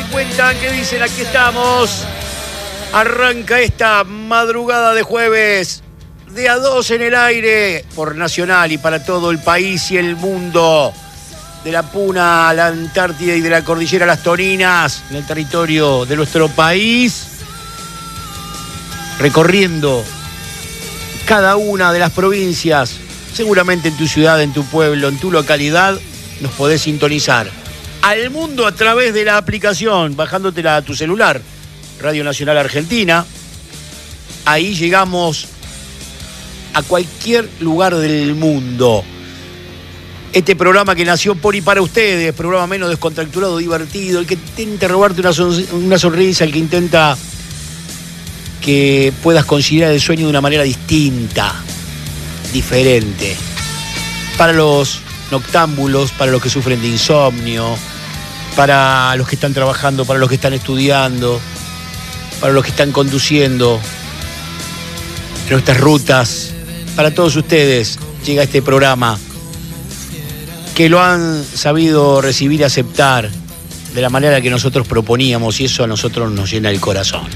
cuentan? ¿Qué dicen? Aquí estamos. Arranca esta madrugada de jueves de A2 en el aire por Nacional y para todo el país y el mundo. De la Puna a la Antártida y de la Cordillera a las Toninas, en el territorio de nuestro país. Recorriendo cada una de las provincias. Seguramente en tu ciudad, en tu pueblo, en tu localidad, nos podés sintonizar. Al mundo a través de la aplicación, bajándotela a tu celular, Radio Nacional Argentina. Ahí llegamos a cualquier lugar del mundo. Este programa que nació por y para ustedes, programa menos descontracturado, divertido, el que intenta robarte una sonrisa, el que intenta que puedas considerar el sueño de una manera distinta, diferente. Para los noctámbulos, para los que sufren de insomnio, para los que están trabajando, para los que están estudiando, para los que están conduciendo en nuestras rutas, para todos ustedes llega este programa que lo han sabido recibir y aceptar de la manera que nosotros proponíamos, y eso a nosotros nos llena el corazón.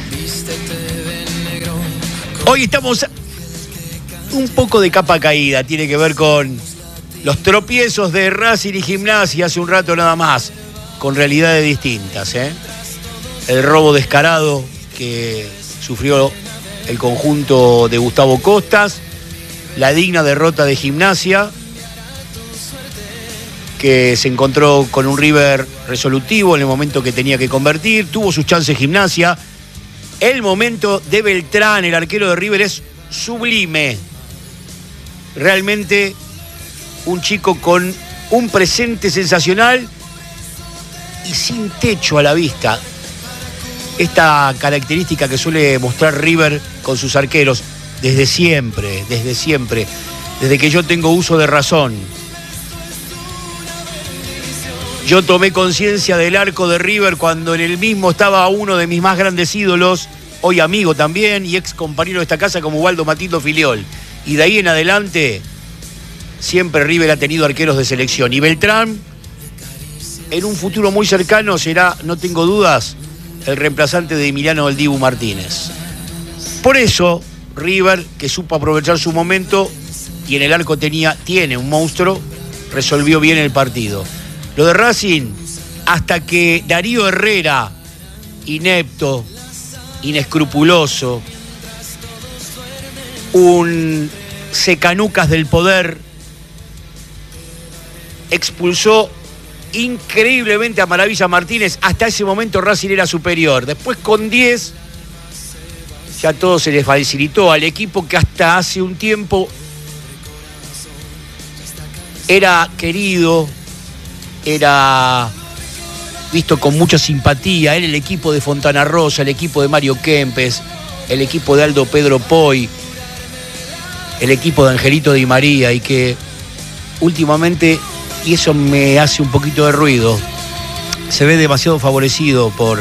Hoy estamos un poco de capa caída, tiene que ver con los tropiezos de Racing y Gimnasia hace un rato nada más, con realidades distintas, ¿eh? El robo descarado que sufrió el conjunto de Gustavo Costas, la digna derrota de Gimnasia, que se encontró con un River resolutivo en el momento que tenía que convertir, tuvo sus chances Gimnasia. El momento de Beltrán, el arquero de River, es sublime. Realmente un chico con un presente sensacional y sin techo a la vista. Esta característica que suele mostrar River con sus arqueros desde siempre, desde que yo tengo uso de razón. Yo tomé conciencia del arco de River cuando en el mismo estaba uno de mis más grandes ídolos, hoy amigo también y ex compañero de esta casa como Waldo Matito Filiol. Y de ahí en adelante siempre River ha tenido arqueros de selección. Y Beltrán, en un futuro muy cercano, será, no tengo dudas, el reemplazante de Emiliano El Dibu Martínez. Por eso, River, que supo aprovechar su momento y en el arco tiene un monstruo, resolvió bien el partido. Lo de Racing, hasta que Darío Herrera, inepto, inescrupuloso, un secanucas del poder, expulsó increíblemente a Maravilla Martínez. Hasta ese momento Racing era superior. Después con 10 ya todo se les facilitó al equipo que hasta hace un tiempo era querido, era visto con mucha simpatía. Era el equipo de Fontana Rosa, el equipo de Mario Kempes, el equipo de Aldo Pedro Poy, el equipo de Angelito Di María, y que últimamente, y eso me hace un poquito de ruido, se ve demasiado favorecido por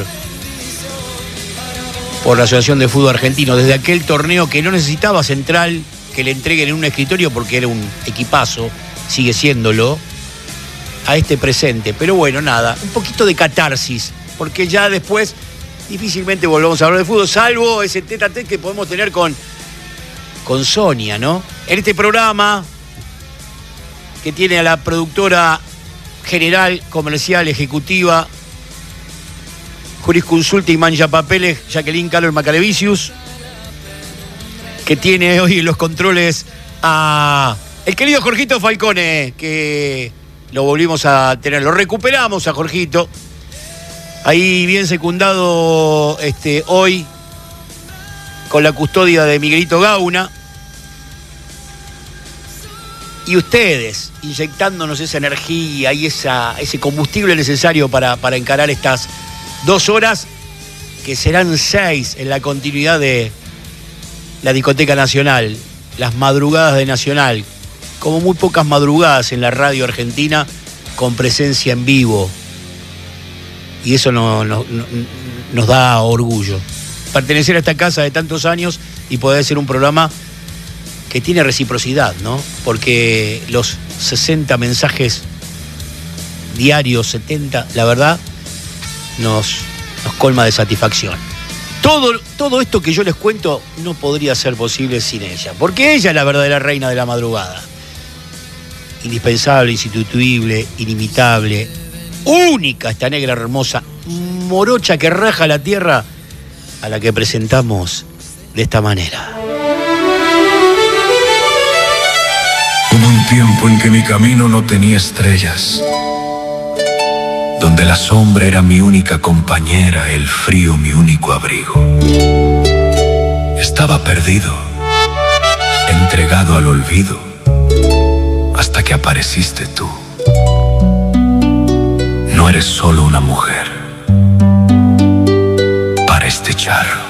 la Asociación de Fútbol Argentino. Desde aquel torneo que no necesitaba central que le entreguen en un escritorio porque era un equipazo, sigue siéndolo, a este presente. Pero bueno, nada, un poquito de catarsis, porque ya después difícilmente volvamos a hablar de fútbol, salvo ese tete a tete que podemos tener con Sonia, ¿no? En este programa que tiene a la productora general, comercial, ejecutiva, jurisconsulta y mancha papeles, Jacqueline Carol Macalevicius, que tiene hoy en los controles a el querido Jorgito Falcone, que lo volvimos a tener, lo recuperamos a Jorgito, ahí bien secundado hoy con la custodia de Miguelito Gauna. Y ustedes, inyectándonos esa energía y ese combustible necesario para encarar estas 2 horas, que serán 6 en la continuidad de la Discoteca Nacional, las madrugadas de Nacional, como muy pocas madrugadas en la radio argentina con presencia en vivo. Y eso nos da orgullo. Pertenecer a esta casa de tantos años y poder hacer un programa que tiene reciprocidad, ¿no? Porque los 60 mensajes diarios, 70, la verdad, nos colma de satisfacción. Todo esto que yo les cuento no podría ser posible sin ella, porque ella es la verdadera reina de la madrugada. Indispensable, insustituible, inimitable, única esta negra hermosa, morocha que raja la tierra, a la que presentamos de esta manera. Hubo un tiempo en que mi camino no tenía estrellas, donde la sombra era mi única compañera, el frío mi único abrigo. Estaba perdido, entregado al olvido, hasta que apareciste tú. No eres solo una mujer para este charro.